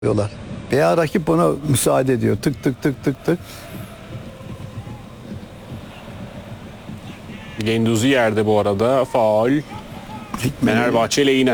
diyorlar. Veya rakip ona müsaade ediyor. Tık tık tık tık tık. Genduzi yerde bu arada. Faul. Fenerbahçe lehine.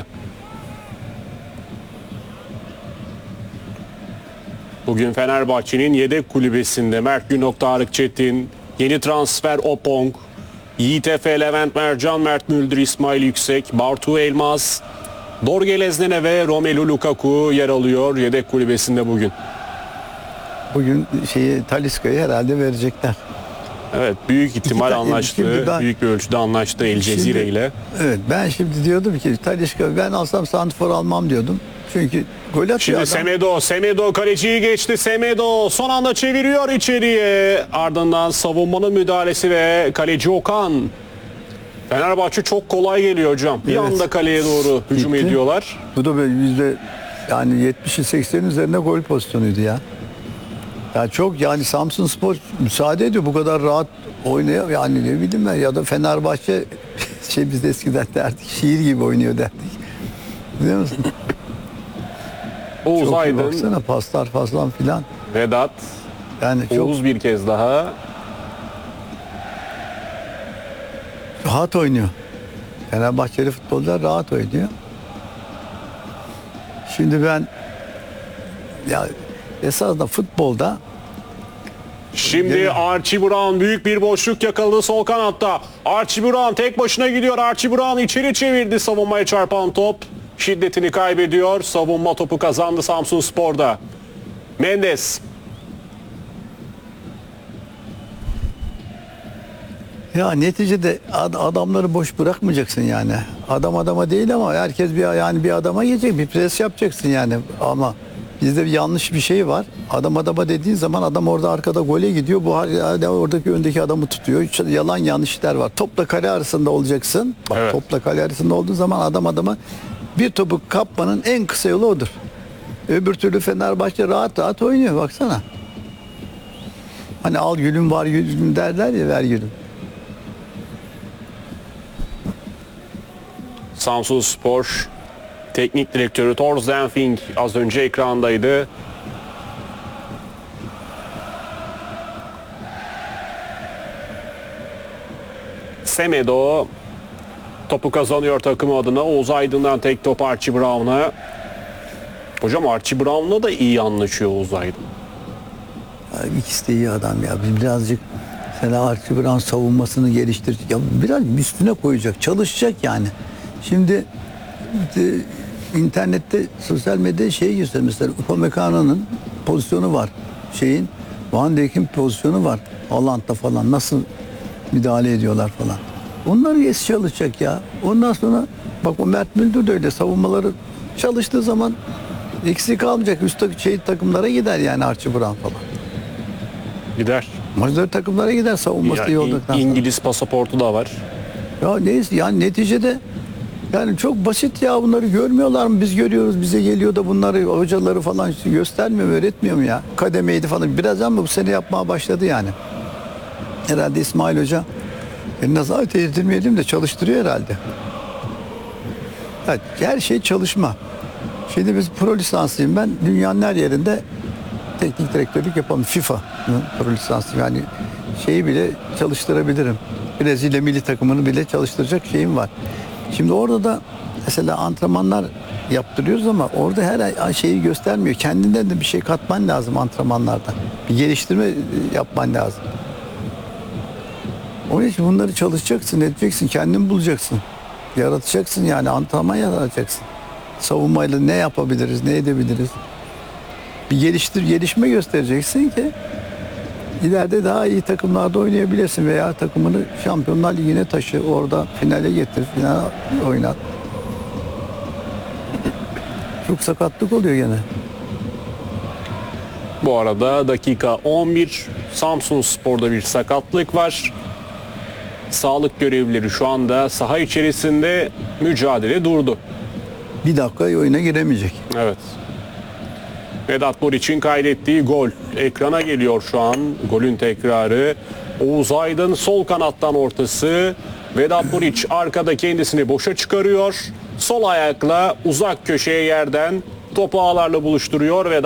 Bugün Fenerbahçe'nin yedek kulübesinde Mert Günok, Tarık Çetin, yeni transfer Opong, Yiğit Efe, Levent Mercan, Mert Müldür, İsmail Yüksek, Bartu Elmas, Dorge Leznene ve Romelu Lukaku yer alıyor yedek kulübesinde bugün. Bugün Talisca'yı herhalde verecekler. Evet, büyük ihtimal anlaştı. Ben, büyük bir ölçüde anlaştı El Cezire ile. Evet, ben şimdi diyordum ki Talisca, ben alsam santrfor almam diyordum. Çünkü gol atıyor Şimdi adam. Semedo kaleciyi geçti. Semedo son anda çeviriyor içeriye. Ardından savunmanın müdahalesi ve kaleci Okan. Fenerbahçe çok kolay geliyor hocam. Bir Evet. anda kaleye doğru hücum Gitti. ediyorlar. Bu da böyle yani 70'i 80'in üzerinde gol pozisyonuydu ya. Ya çok, yani Samsunspor müsaade ediyor bu kadar rahat oynuyor, yani ne bileyim ben, ya da Fenerbahçe biz de eskiden derdik, şiir gibi oynuyor derdik. Biliyor musun? Oğuz Çok iyi, Aydın, baksana paslar falan filan. Vedat, Yani çok Oğuz bir kez daha. rahat oynuyor. Fenerbahçeli futbolcular rahat oynuyor. Şimdi ben esasında futbolda Şimdi Archie Brown büyük bir boşluk yakaladı sol kanatta. Archie Brown tek başına gidiyor. Archie Brown içeri çevirdi, savunmaya çarpan top. Şiddetini kaybediyor. Savunma topu kazandı Samsunspor'da. Mendes. ya neticede adamları boş bırakmayacaksın yani. Adam adama değil ama herkes bir adama gelecek, bir pres yapacaksın yani. Ama bizde bir yanlış bir şey var. Adam adama dediğin zaman adam orada arkada gole gidiyor. Bu oradaki öndeki adamı tutuyor. Yalan yanlışlar var. Topla kale arasında olacaksın. Bak, Evet. topla kale arasında olduğu zaman adam adama bir topu kapmanın en kısa yolu odur. Öbür türlü Fenerbahçe rahat rahat oynuyor, baksana. Hani al gülüm var gülüm derler ya, ver gülüm. Samsunspor Teknik Direktörü Thorsten Fink az önce ekrandaydı. Semedo topu kazanıyor takımı adına. Oğuz Aydın'dan tek top Archie Brown'a. Hocam Archie Brown'la da iyi anlaşıyor Oğuz Aydın. İkisi de iyi adam ya. Birazcık mesela Archie Brown savunmasını geliştirecek. Ya biraz üstüne koyacak, çalışacak yani. Şimdi internette, sosyal medyada gösteriyor. Mesela Upamecano'nun pozisyonu var. Van Dijk'in pozisyonu var. Haaland'da falan nasıl müdahale ediyorlar falan. Onları çalışacak ya. Ondan sonra bak, o Mert Müldür de öyle, savunmaları çalıştığı zaman eksik kalmayacak. Üst takımlara gider yani Archie Brown falan. Gider. Maçları takımlara gider savunması iyi olduktan sonra. İngiliz pasaportu da var. Ya neyse yani, neticede yani çok basit ya, bunları görmüyorlar mı? Biz görüyoruz, bize geliyor da bunları hocaları falan göstermiyor mu, öğretmiyor mu ya? Kademeydi falan. Biraz ama bu sene yapmaya başladı yani. Herhalde İsmail Hoca nazaret edilmeyelim de çalıştırıyor herhalde. Evet, her şey çalışma. Şimdi biz pro lisanslıyım ben. Dünyanın her yerinde teknik direktörlük yapalım. FIFA'nın pro lisanslıyım. Yani bile çalıştırabilirim. Brezilya milli takımını bile çalıştıracak şeyim var. Şimdi orada da mesela antrenmanlar yaptırıyoruz ama orada her şeyi göstermiyor. Kendinden de bir şey katman lazım antrenmanlarda. Bir geliştirme yapman lazım. Onun için bunları çalışacaksın, edeceksin, kendin bulacaksın. Yaratacaksın yani, antrenman yaratacaksın. Savunmayla ne yapabiliriz, ne edebiliriz? Bir gelişme göstereceksin ki ileride daha iyi takımlarda oynayabilirsin veya takımını Şampiyonlar Ligi'ne taşı, orada finale getir, final oynat. Çok sakatlık oluyor gene. Bu arada dakika 11, Samsunspor'da bir sakatlık var. Sağlık görevlileri şu anda saha içerisinde, mücadele durdu. Bir dakika oyuna giremeyecek. Evet. Vedat Muriç'in kaydettiği gol ekrana geliyor şu an. Golün tekrarı. Oğuz Aydın sol kanattan ortası. Vedat Muriç arkada kendisini boşa çıkarıyor. Sol ayakla uzak köşeye yerden topu ağlarla buluşturuyor ve